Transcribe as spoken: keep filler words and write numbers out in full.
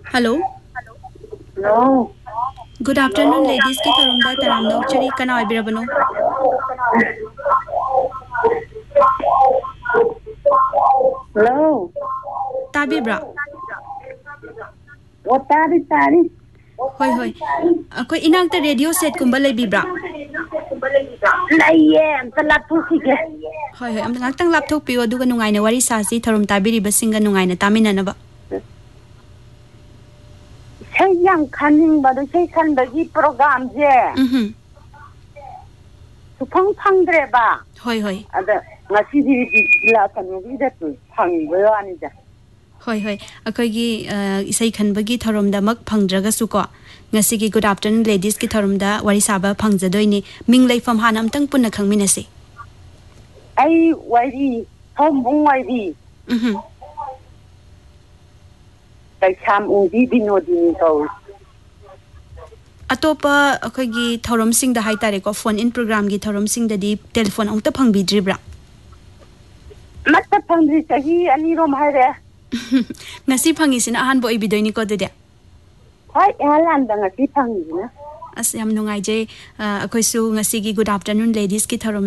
Hello. Hello. Good afternoon, ladies. Ki tharumda taram nauchari kana oibirabano. Hello. Tabibra. What tari tari? Hoi hoi. Koi inang ta radio set kumba leibibra. Laiye amta lapthokige. Hoi hoi. Am ngaktang laptop piyo aduga nungai na wari sasi tharum tabiriba singa nungai na taminanaba. Sei yang khaning badu sei khan bagi program je. Mhm. Supang phangdre ba. Hoi hoi. Ada ngasi di di la kanu bi da tu phangbo ani ja. Hoi hoi. Akoigi isai khanbagi tharumda mak phangdraga su ko. Ngasi ki good afternoon ladies ki tharumda wari saba phangjadoini ming leifam hanam tang punna khangminasi. Ai wari hom bung wari. Mhm. Kai cham udi binodi ko. Atopa akoigi tharum sing da haitare ko phone in program gi tharum sing da di telephone ongta phangbidribra. Matta phangri sahi ani rom haire. Ngasi phangisina ahan bo ibidoini ko de. Hoi alan da ngasi phangina. As yam nungai je akoisu ngasi gi good afternoon ladies ki tharum